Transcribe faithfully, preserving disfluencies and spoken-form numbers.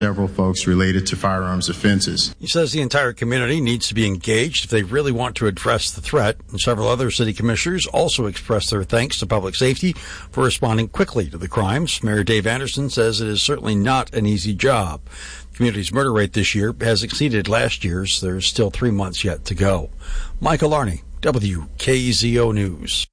several folks related to firearms offenses. He says the entire community needs to be engaged if they really want to address the threat. And several other city commissioners also expressed their thanks to public safety for responding quickly to the crimes. Mayor Dave Anderson says it is certainly not an easy job. The community's murder rate this year has exceeded last year's. There's still three months yet to go. Michael Arney, W K Z O News.